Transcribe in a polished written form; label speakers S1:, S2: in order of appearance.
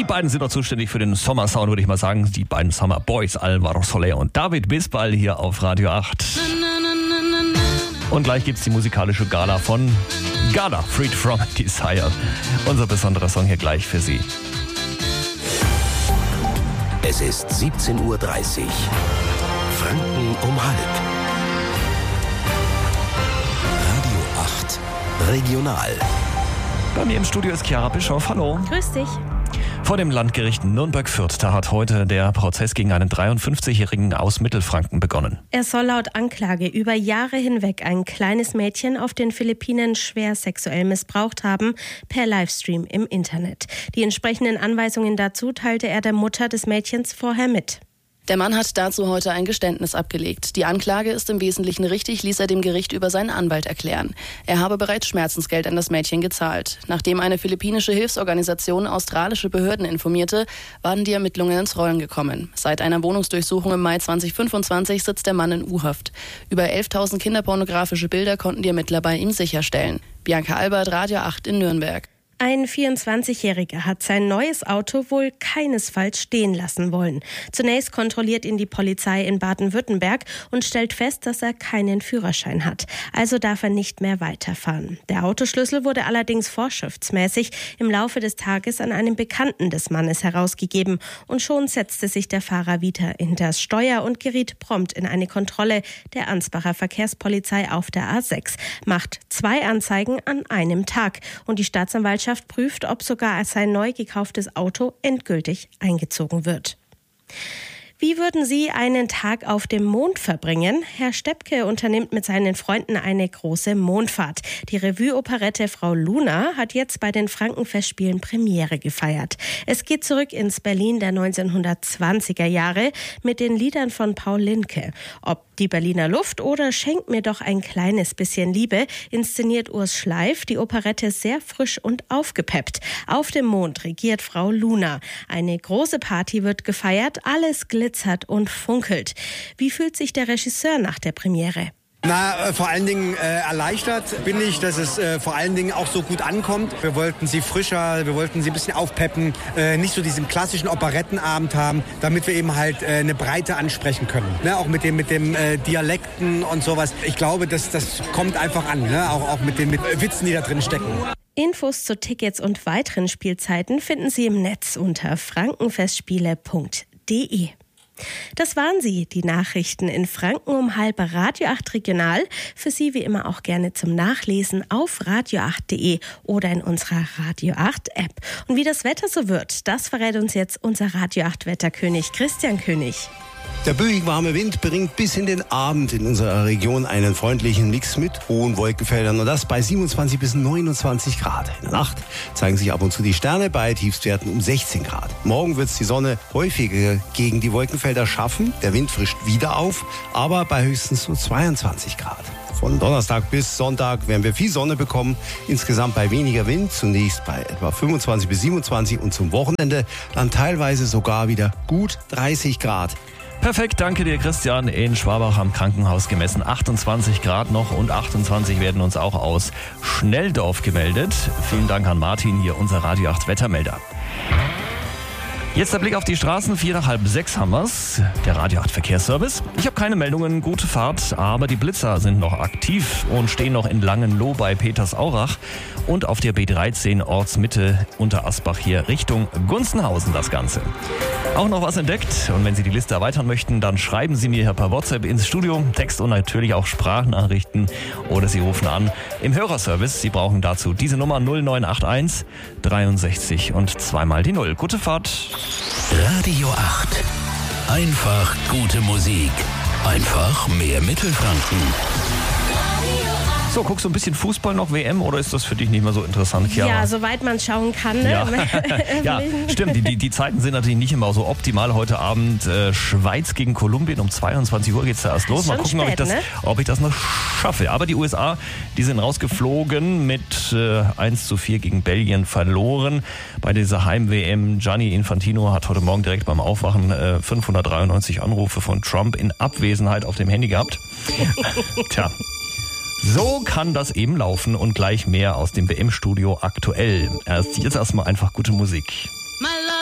S1: Die beiden sind doch zuständig für den Sommersound, würde ich mal sagen. Die beiden Summer Boys, Alvaro Soler und David Bisbal hier auf Radio 8. Und gleich gibt's die musikalische Gala von Gala, Freed from Desire. Unser besonderer Song hier gleich für Sie.
S2: Es ist 17:30 Uhr. Franken um halb. Radio 8 Regional.
S1: Bei mir im Studio ist Chiara Bischoff. Hallo.
S3: Grüß dich.
S1: Vor dem Landgericht Nürnberg-Fürth, da hat heute der Prozess gegen einen 53-Jährigen aus Mittelfranken begonnen.
S3: Er soll laut Anklage über Jahre hinweg ein kleines Mädchen auf den Philippinen schwer sexuell missbraucht haben, per Livestream im Internet. Die entsprechenden Anweisungen dazu teilte er der Mutter des Mädchens vorher mit.
S4: Der Mann hat dazu heute ein Geständnis abgelegt. Die Anklage ist im Wesentlichen richtig, ließ er dem Gericht über seinen Anwalt erklären. Er habe bereits Schmerzensgeld an das Mädchen gezahlt. Nachdem eine philippinische Hilfsorganisation australische Behörden informierte, waren die Ermittlungen ins Rollen gekommen. Seit einer Wohnungsdurchsuchung im Mai 2025 sitzt der Mann in U-Haft. Über 11.000 kinderpornografische Bilder konnten die Ermittler bei ihm sicherstellen. Bianca Albert, Radio 8 in Nürnberg.
S3: Ein 24-Jähriger hat sein neues Auto wohl keinesfalls stehen lassen wollen. Zunächst kontrolliert ihn die Polizei in Baden-Württemberg und stellt fest, dass er keinen Führerschein hat. Also darf er nicht mehr weiterfahren. Der Autoschlüssel wurde allerdings vorschriftsmäßig im Laufe des Tages an einen Bekannten des Mannes herausgegeben. Und schon setzte sich der Fahrer wieder in das Steuer und geriet prompt in eine Kontrolle der Ansbacher Verkehrspolizei auf der A6. Macht 2 Anzeigen an einem Tag. Und die Staatsanwaltschaft prüft, ob sogar sein neu gekauftes Auto endgültig eingezogen wird. Wie würden Sie einen Tag auf dem Mond verbringen? Herr Steppke unternimmt mit seinen Freunden eine große Mondfahrt. Die Revue-Operette Frau Luna hat jetzt bei den Frankenfestspielen Premiere gefeiert. Es geht zurück ins Berlin der 1920er Jahre mit den Liedern von Paul Linke. Ob die Berliner Luft oder Schenk mir doch ein kleines bisschen Liebe, inszeniert Urs Schleif die Operette sehr frisch und aufgepeppt. Auf dem Mond regiert Frau Luna. Eine große Party wird gefeiert, alles glitzert und funkelt. Wie fühlt sich der Regisseur nach der Premiere?
S5: Vor allen Dingen erleichtert bin ich, dass es vor allen Dingen auch so gut ankommt. Wir wollten sie frischer, wir wollten sie ein bisschen aufpeppen, nicht so diesen klassischen Operettenabend haben, damit wir eben halt eine Breite ansprechen können. Ne? Auch mit dem Dialekten und sowas. Ich glaube, das kommt einfach an, ne? Auch mit Witzen, die da drin stecken.
S3: Infos zu Tickets und weiteren Spielzeiten finden Sie im Netz unter frankenfestspiele.de. Das waren sie, die Nachrichten in Franken um halb, Radio 8 Regional. Für Sie wie immer auch gerne zum Nachlesen auf radio8.de oder in unserer Radio 8 App. Und wie das Wetter so wird, das verrät uns jetzt unser Radio 8 Wetterkönig Christian König.
S6: Der böig warme Wind bringt bis in den Abend in unserer Region einen freundlichen Mix mit hohen Wolkenfeldern und das bei 27 bis 29 Grad. In der Nacht zeigen sich ab und zu die Sterne bei Tiefstwerten um 16 Grad. Morgen wird es die Sonne häufiger gegen die Wolkenfelder schaffen. Der Wind frischt wieder auf, aber bei höchstens so 22 Grad. Von Donnerstag bis Sonntag werden wir viel Sonne bekommen, insgesamt bei weniger Wind, zunächst bei etwa 25 bis 27 und zum Wochenende dann teilweise sogar wieder gut 30 Grad.
S1: Perfekt, danke dir Christian. In Schwabach am Krankenhaus gemessen 28 Grad noch und 28 werden uns auch aus Schnelldorf gemeldet. Vielen Dank an Martin, hier unser Radio 8 Wettermelder. Jetzt der Blick auf die Straßen, 5:45 haben wir's. Der Radio 8 Verkehrsservice. Ich habe keine Meldungen, gute Fahrt, aber die Blitzer sind noch aktiv und stehen noch in Langenloh bei Petersaurach und auf der B13 Ortsmitte unter Asbach hier Richtung Gunzenhausen das Ganze. Auch noch was entdeckt und wenn Sie die Liste erweitern möchten, dann schreiben Sie mir hier per WhatsApp ins Studio, Text und natürlich auch Sprachnachrichten oder Sie rufen an im Hörerservice. Sie brauchen dazu diese Nummer 0981 63 und zweimal die 0. Gute Fahrt.
S2: Radio 8. Einfach gute Musik. Einfach mehr Mittelfranken.
S1: So, guckst du ein bisschen Fußball noch, WM, oder ist das für dich nicht mehr so interessant, Chiara?
S3: Ja, soweit man schauen kann. Ne?
S1: Ja, ja stimmt. Die Zeiten sind natürlich nicht immer so optimal. Heute Abend Schweiz gegen Kolumbien. Um 22 Uhr geht es da erst los. Mal gucken,
S3: spät,
S1: ob ich das noch schaffe. Aber die USA, die sind rausgeflogen mit 1:4 gegen Belgien verloren. Bei dieser Heim-WM, Gianni Infantino hat heute Morgen direkt beim Aufwachen 593 Anrufe von Trump in Abwesenheit auf dem Handy gehabt. Tja. So kann das eben laufen und gleich mehr aus dem WM-Studio aktuell. Jetzt erstmal einfach gute Musik.